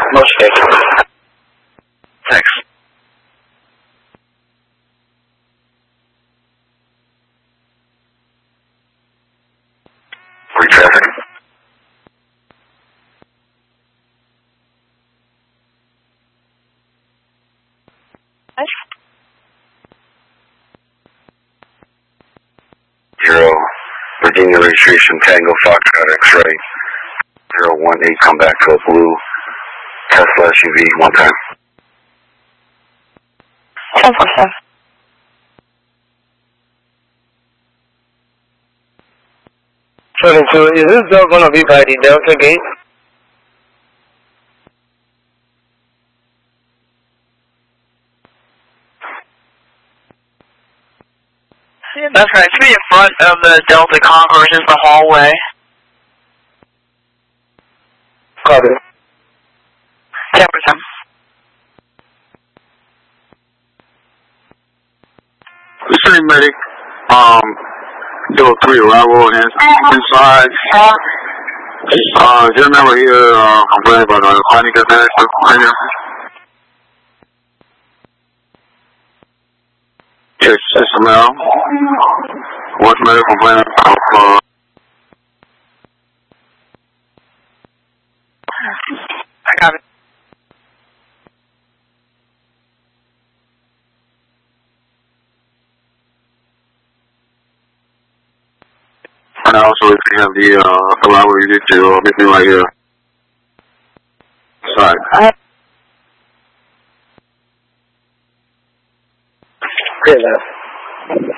Motion taken. Thanks. Free traffic. Zero, Virginia registration, Tango Foxtrot X-ray. 018, come back to a blue Tesla SUV one time. 1047. So is this dog going to be by the Delta gate? That's right. To be in front of the Delta Concourse is the hallway. Copy. 10%. Same medic. 03 arrival inside. Do you remember here complaining about the chronic attack right here? Check system out. What's medical complaining of I got it. and also if you have the arrival you need to meet me right here. Side. Okay, now.